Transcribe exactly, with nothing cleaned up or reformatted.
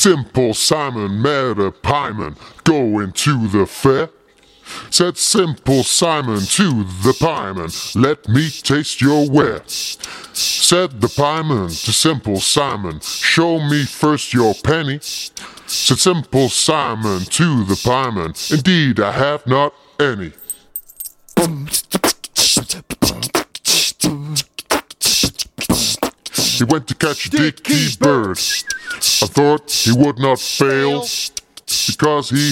Simple Simon met a pieman going to the fair. Said Simple Simon to the pieman, let me taste your ware. Said the pieman to Simple Simon, show me first your penny. Said Simple Simon to the pieman, indeed I have not any. He went to catch Dicky Bird. I thought he would not fail, because he